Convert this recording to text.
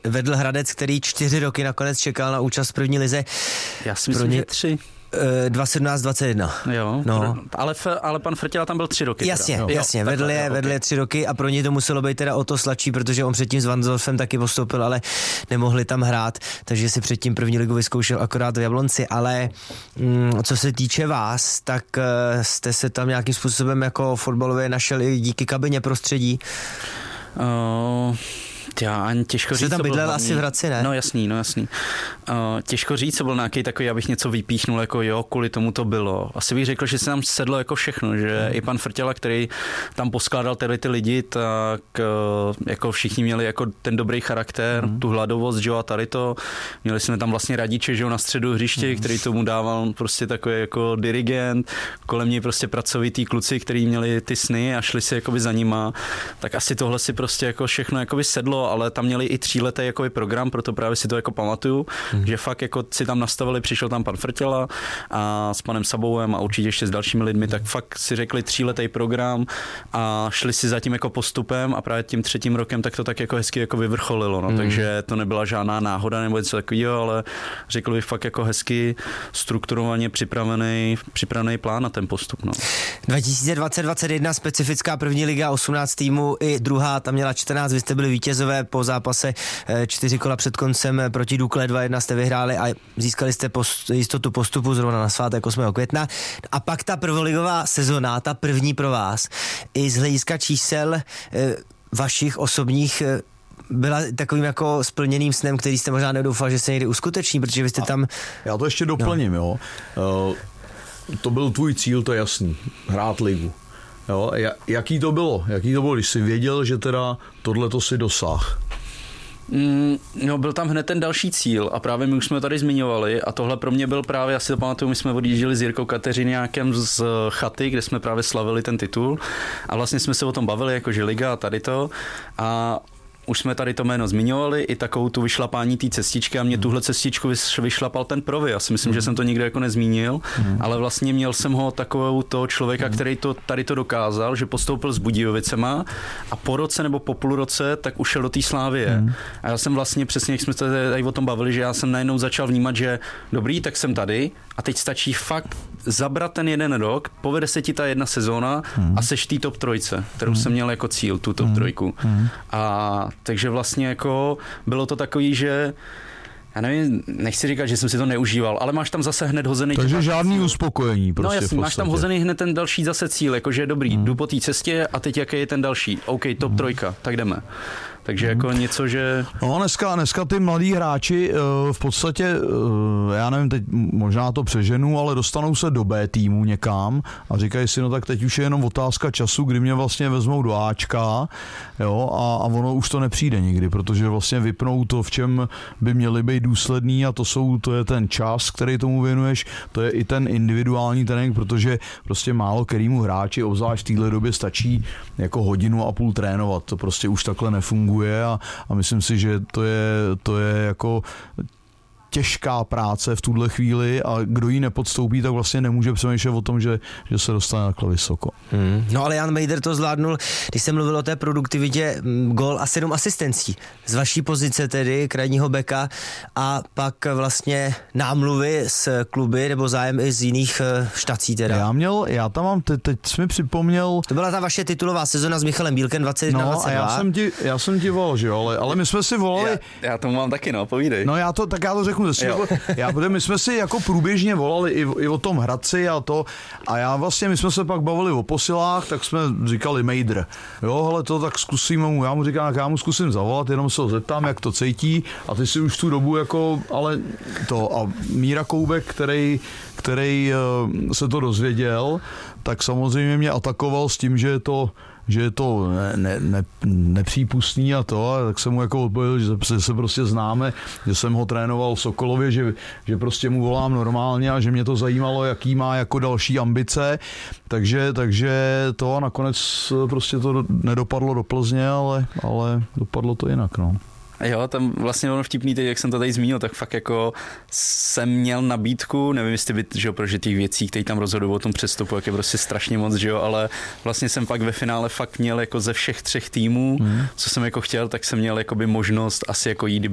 vedl Hradec, který 4 roky nakonec čekal na účast v první lize. Já si myslím, že 3. 2017-21. Jo, no. Ale pan Frtěla tam byl 3 roky. Jasně, vedl je 3 roky a pro ně to muselo být teda o to sladší, protože on předtím s Vanzorfem taky postoupil, ale nemohli tam hrát, takže si předtím první ligu vyzkoušel akorát v Jablonci, ale co se týče vás, tak jste se tam nějakým způsobem jako fotbalově našel i díky kabině prostředí? Já ani těžko říct, jste tam bydlel asi v Hradci, ne? No jasný. Těžko říct, co byl nějaký takový, abych něco vypíchnul, jako jo, kvůli tomu to bylo. Asi bych řekl, že se tam sedlo jako všechno, že i pan Frtěla, který tam poskládal ty lidi, tak jako všichni měli jako ten dobrý charakter, tu hladovost, že jo, a tady to. Měli jsme tam vlastně Radiče, že jo, na středu hřiště, který tomu dával prostě takový jako dirigent, kolem něj prostě pracovitý kluci, kteří měli ty sny a šli si jakoby za nima. Tak asi tohle si prostě jako všechno jakoby sedlo, ale tam měli i 3letý jakoby program, proto právě si to jako pamatuju, že fakt jako si tam nastavili, přišel tam pan Frtěla a s panem Sabouem a určitě ještě s dalšími lidmi, tak fakt si řekli 3letý program a šli si za tím jako postupem a právě tím 3. rokem tak to tak jako hezky jako vyvrcholilo, no. Takže to nebyla žádná náhoda nebo něco takového, ale řekl bych fakt jako hezky strukturovaně připravený plán na ten postup, no. 2020-21 specifická první liga, 18 týmů i druhá, tam měla 14, vy jste byli vítězové po zápase 4 kola před koncem proti Dukle 2-1 jste vyhráli a získali jste jistotu postupu zrovna na svátek 8. května. A pak ta prvoligová sezona, ta první pro vás, i z hlediska čísel vašich osobních byla takovým jako splněným snem, který jste možná nedoufal, že se někdy uskuteční, protože vy jste tam... Já to ještě doplním, jo. To byl tvůj cíl, to je jasný. Hrát ligu. Jo, jaký to bylo, když jsi věděl, že teda tohleto si dosáh? No, byl tam hned ten další cíl a právě my už jsme tady zmiňovali a tohle pro mě byl právě, asi to pamatuju, my jsme odjížděli s Jirkou Kateřinákem z chaty, kde jsme právě slavili ten titul a vlastně jsme se o tom bavili, jakože liga a tady to a už jsme tady to jméno zmiňovali, i takovou tu vyšlapání té cestičky a mě tuhle cestičku vyšlapal ten Provy. Já si myslím, že jsem to nikdo jako nezmínil, ale vlastně měl jsem ho takovou toho člověka, který to tady to dokázal, že postoupil s Budějovicema a po roce nebo po půl roce tak ušel do té Slávie. A já jsem vlastně přesně, jak jsme se tady o tom bavili, že já jsem najednou začal vnímat, že dobrý, tak jsem tady a teď stačí fakt zabrat ten jeden rok, povede se ti ta jedna sezóna a seš tý top 3, kterou jsem měl jako cíl, tu top 3. A takže vlastně jako bylo to takový, že já nevím, nechci říkat, že jsem si to neužíval, ale máš tam zase hned hozený... Takže žádný uspokojení prostě. No jasně, máš tam hozený hned ten další zase cíl, jakože je dobrý, jdu po té cestě a teď jaký je ten další. OK, top 3, tak jdeme. Takže jako něco, že... No dneska ty mladí hráči v podstatě, já nevím, teď možná to přeženu, ale dostanou se do B týmu někam a říkají si, no tak teď už je jenom otázka času, kdy mě vlastně vezmou do Ačka, jo, a ono už to nepřijde nikdy, protože vlastně vypnou to, v čem by měli být důsledný a to je ten čas, který tomu věnuješ, to je i ten individuální trénink, protože prostě málo kterýmu hráči, obzvlášť v téhle době stačí jako 1,5 hodiny trénovat, to prostě už takhle nefunguje. A myslím si, že to je jako těžká práce v tuhle chvíli a kdo ji nepodstoupí, tak vlastně nemůže přemýšlet o tom, že se dostane takhle vysoko. No ale Jan Mejdr to zvládnul, když jsem mluvil o té produktivitě, gól a 7 asistencí. Z vaší pozice tedy, krajního beka a pak vlastně námluvy s kluby nebo zájem i z jiných štací teda. Já tam mám, teď jsi mi připomněl... To byla ta vaše titulová sezona s Michalem Bílkem 21-22. No a já jsem ti volal, že jo, ale my jsme si volali... Já tomu mám taky, no, povídej. No já to řeknu, my jsme si jako průběžně volali i o tom Hradci a to a my jsme se pak bavili o posilách, tak jsme říkali Mejdr, jo, hele to tak zkusím, já mu říkám, já mu zkusím zavolat, jenom se ho zeptám, jak to cítí a ty si už tu dobu jako, ale to a Míra Koubek, který se to dozvěděl, tak samozřejmě mě atakoval s tím, že je to nepřípustný a tak jsem mu jako odpověděl, že se prostě známe, že jsem ho trénoval v Sokolově, že prostě mu volám normálně a že mě to zajímalo, jaký má jako další ambice, takže to nakonec prostě to nedopadlo do Plzně, ale dopadlo to jinak, no. Jo, tam vlastně ono vtipný, teď, jak jsem to tady zmínil, tak fakt jako jsem měl nabídku, nevím, jestli by, že jo, protože těch věcí, které tam rozhodují o tom přestupu, jak je prostě strašně moc, že jo, ale vlastně jsem pak ve finále fakt měl jako ze všech 3 týmů, co jsem jako chtěl, tak jsem měl jakoby možnost asi jako jít,